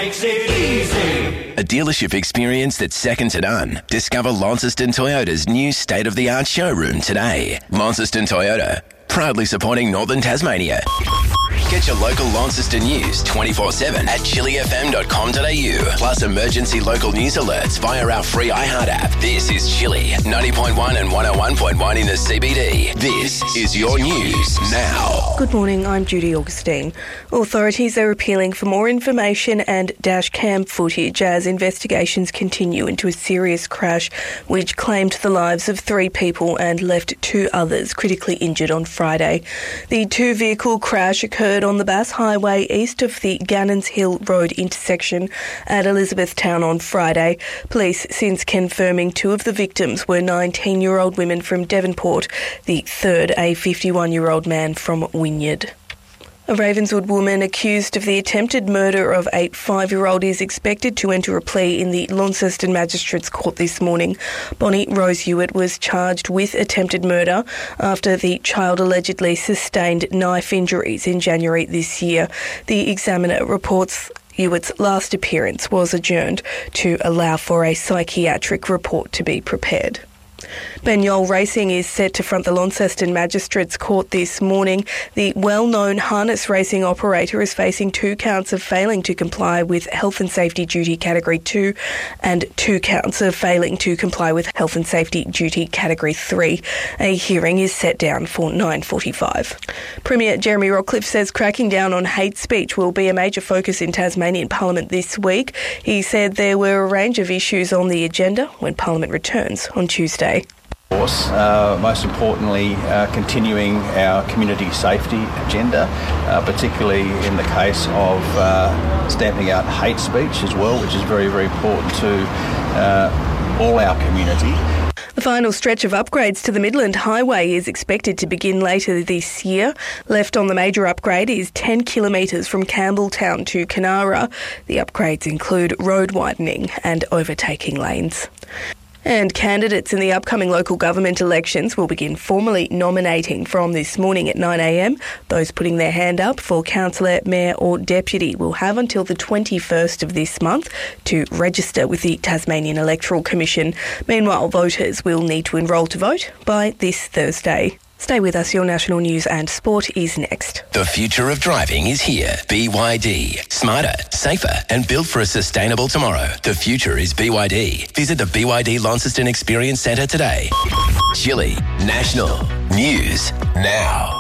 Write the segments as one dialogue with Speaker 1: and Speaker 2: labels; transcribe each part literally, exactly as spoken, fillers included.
Speaker 1: makes it easy.
Speaker 2: A dealership experience that's second to none. Discover Launceston Toyota's new state-of-the-art showroom today. Launceston Toyota, proudly supporting Northern Tasmania. Get your local Launceston news twenty-four seven at chili f m dot com dot a u. Plus emergency local news alerts via our free iHeart app. This is Chili, ninety point one and one oh one point one in the C B D. This is your news now.
Speaker 3: Good morning, I'm Judy Augustine. Authorities are appealing for more information and dash cam footage as investigations continue into a serious crash which claimed the lives of three people and left two others critically injured on Friday. The two-vehicle crash occurred on the Bass Highway east of the Gannons Hill Road intersection at Elizabethtown on Friday. Police since confirming two of the victims were nineteen-year-old women from Devonport, the third a fifty-one-year-old man from Wynyard. A Ravenswood woman accused of the attempted murder of a five-year-old is expected to enter a plea in the Launceston Magistrates Court this morning. Bonnie Rose Hewitt was charged with attempted murder after the child allegedly sustained knife injuries in January this year. The Examiner reports Hewitt's last appearance was adjourned to allow for a psychiatric report to be prepared. Ben Yole Racing is set to front the Launceston Magistrates Court this morning. The well-known harness racing operator is facing two counts of failing to comply with Health and Safety Duty Category two and two counts of failing to comply with Health and Safety Duty Category three. A hearing is set down for nine forty-five. Premier Jeremy Rockcliffe says cracking down on hate speech will be a major focus in Tasmanian Parliament this week. He said there were a range of issues on the agenda when Parliament returns on Tuesday.
Speaker 4: Of course, uh, most importantly, uh, continuing our community safety agenda, uh, particularly in the case of uh, stamping out hate speech as well, which is very, very important to uh, all our community.
Speaker 3: The final stretch of upgrades to the Midland Highway is expected to begin later this year. Left on the major upgrade is ten kilometres from Campbelltown to Kanara. The upgrades include road widening and overtaking lanes. And candidates in the upcoming local government elections will begin formally nominating from this morning at nine a m. Those putting their hand up for councillor, mayor or deputy will have until the twenty-first of this month to register with the Tasmanian Electoral Commission. Meanwhile, voters will need to enrol to vote by this Thursday. Stay with us, your national news and sport is next.
Speaker 2: The future of driving is here. B Y D. Smarter, safer and built for a sustainable tomorrow. The future is B Y D. Visit the B Y D Launceston Experience Centre today. Chili National News Now.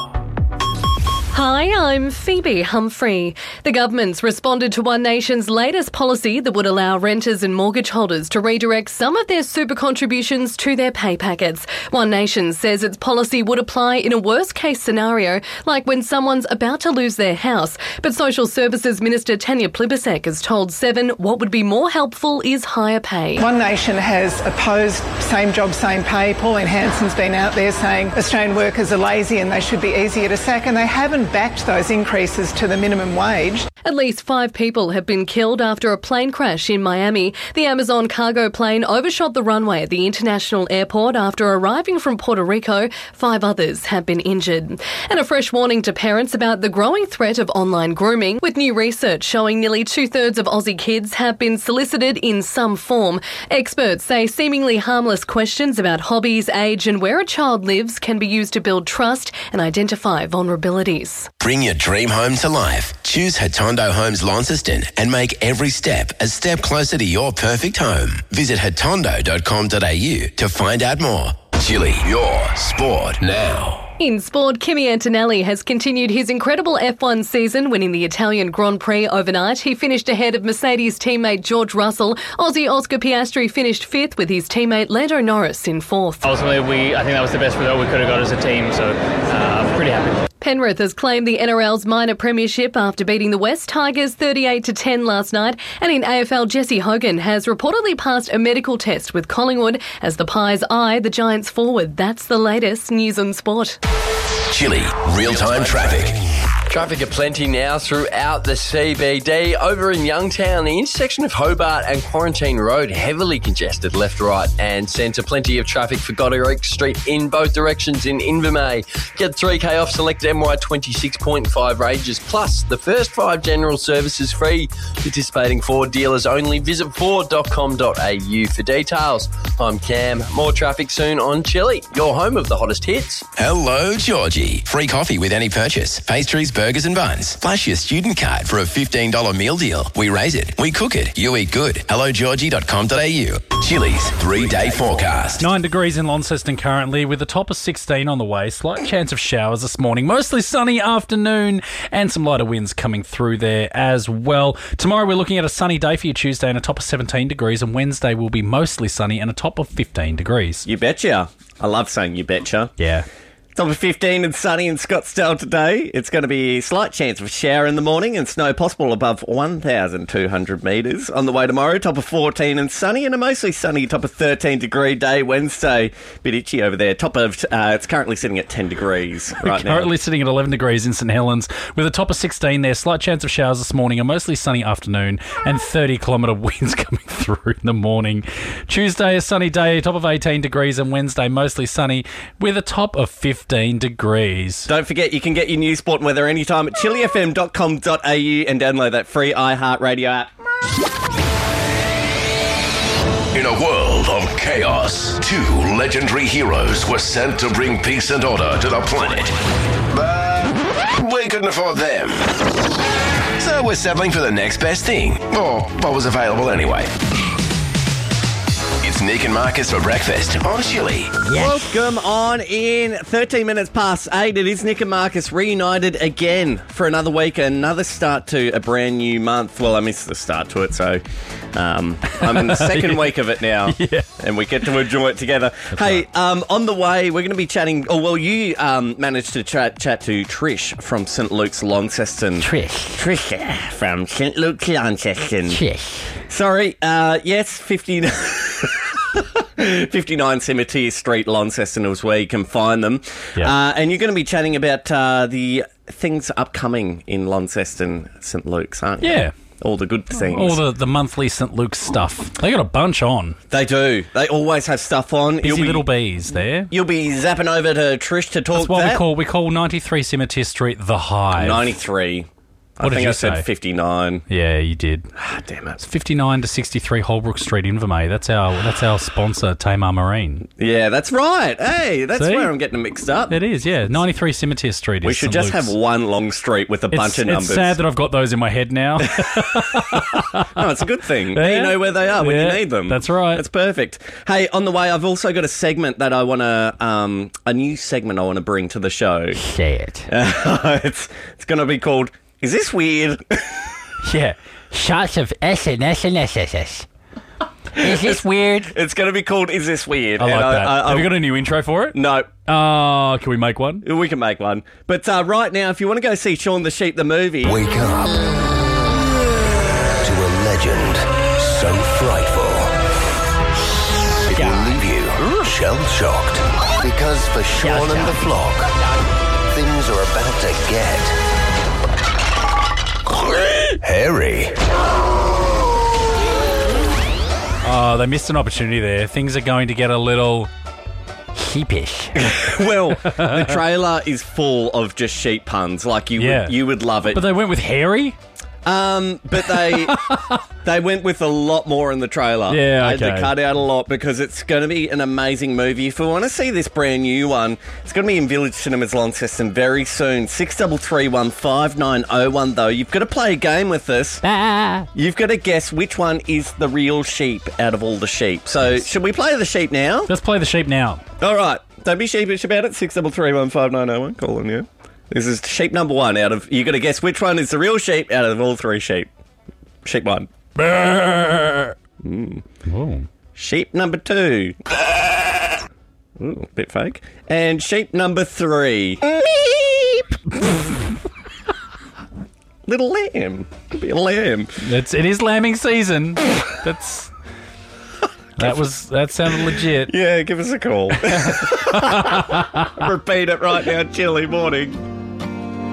Speaker 5: Hi, I'm Phoebe Humphrey. The government's responded to One Nation's latest policy that would allow renters and mortgage holders to redirect some of their super contributions to their pay packets. One Nation says its policy would apply in a worst-case scenario, like when someone's about to lose their house. But Social Services Minister Tanya Plibersek has told Seven what would be more helpful is higher pay.
Speaker 6: One Nation has opposed same job, same pay. Pauline Hanson's been out there saying Australian workers are lazy and they should be easier to sack, and they haven't backed those increases to the minimum wage.
Speaker 5: At least five people have been killed after a plane crash in Miami. The Amazon cargo plane overshot the runway at the international airport after arriving from Puerto Rico. Five others have been injured. And a fresh warning to parents about the growing threat of online grooming, with new research showing nearly two-thirds of Aussie kids have been solicited in some form. Experts say seemingly harmless questions about hobbies, age and where a child lives can be used to build trust and identify vulnerabilities.
Speaker 2: Bring your dream home to life. Choose Hatondo Homes Launceston and make every step a step closer to your perfect home. Visit hatondo dot com dot a u to find out more. Chili, your sport now.
Speaker 5: In sport, Kimi Antonelli has continued his incredible F one season, winning the Italian Grand Prix overnight. He finished ahead of Mercedes teammate George Russell. Aussie Oscar Piastri finished fifth with his teammate Lando Norris in fourth.
Speaker 7: Ultimately, we I think that was the best result we could have got as a team, so uh, I'm pretty happy.
Speaker 5: Penrith has claimed the N R L's minor premiership after beating the West Tigers thirty-eight to ten last night. And in A F L, Jesse Hogan has reportedly passed a medical test with Collingwood as the Pies eye the Giants forward. That's the latest news on sport.
Speaker 2: Chili, real-time traffic.
Speaker 8: Traffic aplenty now throughout the C B D. Over in Youngtown, the intersection of Hobart and Quarantine Road, heavily congested left, right and centre. Plenty of traffic for Goderic Street in both directions in Invermay. Get three K off select M Y twenty-six point five ranges. Plus, the first five general services free. Participating Ford dealers only. Visit ford dot com dot a u for details. I'm Cam. More traffic soon on Chili, your home of the hottest hits.
Speaker 2: Hello, Georgie. Free coffee with any purchase. Pastries, burgers and buns. Flash your student card for a fifteen dollars meal deal. We raise it. We cook it. You eat good. hello georgie dot com dot a u. Chili's three-day forecast.
Speaker 9: Nine degrees in Launceston currently, with a top of sixteen on the way. Slight chance of showers this morning. Mostly sunny afternoon and some lighter winds coming through there as well. Tomorrow we're looking at a sunny day for you Tuesday and a top of seventeen degrees, and Wednesday will be mostly sunny and a top of fifteen degrees.
Speaker 10: You betcha. I love saying you betcha.
Speaker 9: Yeah.
Speaker 10: Top of fifteen and sunny in Scottsdale today. It's going to be a slight chance of a shower in the morning and snow possible above one thousand two hundred metres. On the way tomorrow, top of fourteen and sunny, and a mostly sunny top of thirteen degree day Wednesday. Bit itchy over there. Top of, uh, it's currently sitting at ten degrees right now.
Speaker 9: Currently sitting at eleven degrees in St Helens with a top of sixteen there. Slight chance of showers this morning, a mostly sunny afternoon and thirty kilometre winds coming through in the morning. Tuesday, a sunny day, top of eighteen degrees, and Wednesday mostly sunny with a top of fifteen degrees.
Speaker 10: Don't forget, you can get your news, sport and weather anytime at chili f m dot com dot a u and download that free iHeartRadio app.
Speaker 2: In a world of chaos, two legendary heroes were sent to bring peace and order to the planet. But we couldn't afford them. So we're settling for the next best thing, or what was available anyway. It's Nick and Marcus for breakfast on Chili.
Speaker 10: Welcome on in. thirteen minutes past eight. It is Nick and Marcus reunited again for another week, another start to a brand new month. Well, I missed the start to it, so um, I'm in the second
Speaker 9: Yeah.
Speaker 10: week of it now,
Speaker 9: Yeah.
Speaker 10: and we get to enjoy it together. Hey, um, on the way, we're going to be chatting. Oh, well, you um, managed to chat, chat to Trish from St Luke's Launceston.
Speaker 11: Trish.
Speaker 10: Trish uh, from St Luke's Launceston.
Speaker 11: Trish.
Speaker 10: Sorry, uh, yes, fifteen. fifty-nine Cemetery Street, Launceston is where you can find them.
Speaker 9: Yeah.
Speaker 10: Uh, and you're going to be chatting about uh, the things upcoming in Launceston, St Luke's, aren't you?
Speaker 9: Yeah.
Speaker 10: All the good things.
Speaker 9: All the, the monthly St Luke's stuff. They got a bunch on.
Speaker 10: They do. They always have stuff on.
Speaker 9: Busy
Speaker 10: You'll be,
Speaker 9: little bees there.
Speaker 10: You'll be zapping over to Trish to talk
Speaker 9: That's what
Speaker 10: that.
Speaker 9: we call we call ninety-three Cemetery Street the Hive.
Speaker 10: ninety-three.
Speaker 9: What
Speaker 10: I
Speaker 9: did
Speaker 10: think
Speaker 9: you
Speaker 10: I said
Speaker 9: say?
Speaker 10: fifty-nine.
Speaker 9: Yeah, you did.
Speaker 10: Ah, damn it.
Speaker 9: It's fifty-nine to sixty-three Holbrook Street, Invermay. That's our that's our sponsor, Tamar Marine.
Speaker 10: Yeah, that's right. Hey, that's
Speaker 9: See?
Speaker 10: where I'm getting it mixed up.
Speaker 9: It is, yeah. ninety-three Cemetery Street is
Speaker 10: We should
Speaker 9: St
Speaker 10: just
Speaker 9: Luke's.
Speaker 10: have one long street with a
Speaker 9: It's,
Speaker 10: bunch of numbers.
Speaker 9: it's sad that I've got those in my head now.
Speaker 10: No, it's a good thing.
Speaker 9: Yeah.
Speaker 10: You know where they are when
Speaker 9: Yeah,
Speaker 10: you need them.
Speaker 9: that's right.
Speaker 10: That's perfect. Hey, on the way, I've also got a segment that I want to, um, a new segment I want to bring to the show.
Speaker 11: Say it.
Speaker 10: it's it's going to be called, Is This Weird?
Speaker 9: Yeah.
Speaker 11: Shots of S and S and S S S. Is this weird?
Speaker 10: It's going to be called, Is This Weird?
Speaker 9: I like
Speaker 10: And
Speaker 9: that.
Speaker 10: I, I,
Speaker 9: Have you got a new intro for it?
Speaker 10: No.
Speaker 9: Oh, can we make one?
Speaker 10: We can make one. But uh, right now, if you want to go see Shaun the Sheep, the movie...
Speaker 12: Wake up to a legend so frightful it will leave you shell-shocked. Because for Shaun and the flock, things are about to get hairy.
Speaker 9: Oh, they missed an opportunity there. Things are going to get a little
Speaker 11: sheepish.
Speaker 10: Well, the trailer is full of just sheep puns. Like, you,
Speaker 9: Yeah.
Speaker 10: would, you would love it.
Speaker 9: But they went with hairy?
Speaker 10: Um, but they they went with a lot more in the trailer.
Speaker 9: Yeah,
Speaker 10: They had
Speaker 9: okay.
Speaker 10: to cut out a lot because it's going to be an amazing movie. If we want to see this brand new one, it's going to be in Village Cinemas Launceston very soon. six three three one five nine oh one, though. You've got to play a game with us.
Speaker 11: Ah.
Speaker 10: You've got to guess which one is the real sheep out of all the sheep. So, should we play the sheep now?
Speaker 9: Let's play the sheep now.
Speaker 10: All right. Don't be sheepish about it. six three three one five nine oh one. Call on you. This is sheep number one out of... you got to guess which one is the real sheep out of all three sheep. Sheep one. Mm.
Speaker 9: Oh.
Speaker 10: Sheep number two. Ooh, bit fake. And sheep number three. Little lamb. Could be a lamb.
Speaker 9: It's, it is lambing season. That's... That was that sounded legit.
Speaker 10: Yeah, give us a call. Repeat it right now, chilly morning.